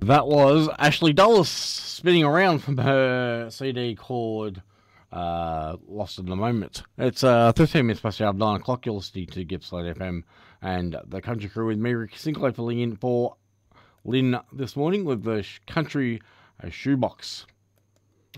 That was Ashley Dulles spinning around from her CD called Lost in the Moment. It's 15 minutes past the hour of 9 o'clock. You're listening to Gippsland FM and the Country Crew with me, Ricky Sinclair, filling in for Lynn this morning with the Country Shoebox.